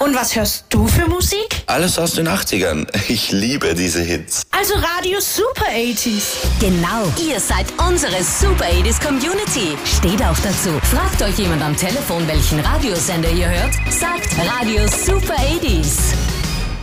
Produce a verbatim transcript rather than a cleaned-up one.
Und was hörst du für Musik? Alles aus den achtzigern. Ich liebe diese Hits. Also Radio Super achtziger. Genau, ihr seid unsere Super achtziger Community. Steht auch dazu. Fragt euch jemand am Telefon, welchen Radiosender ihr hört? Sagt Radio Super achtziger.